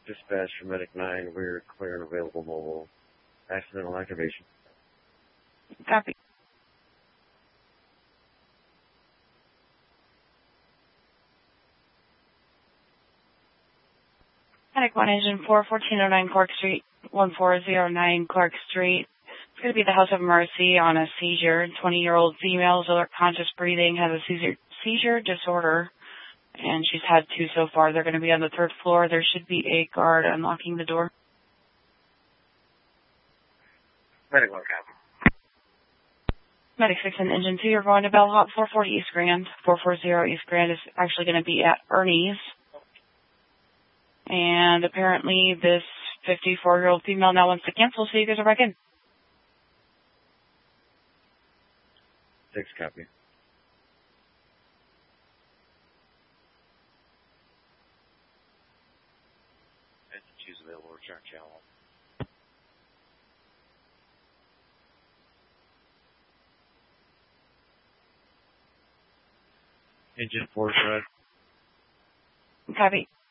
Dispatch for Medic 9, we're clear and available mobile. Accidental activation. Copy. Medic 1 Engine 4, 1409 Clark Street, 1409 Clark Street. It's going to be the House of Mercy on a seizure. 20-year-old female is alert, conscious breathing, has a seizure disorder, and she's had 2 so far. They're going to be on the 3rd floor. There should be a guard unlocking the door. Medic 1, copy. Medic 6 and Engine 2, you're going to Bellhop 440 East Grand. 440 East Grand is actually going to be at Ernie's. And apparently this 54-year-old female now wants to cancel, so you guys are back in. 6, copy. Engine 2 is available, return channel. Engine 4 is red. Copy.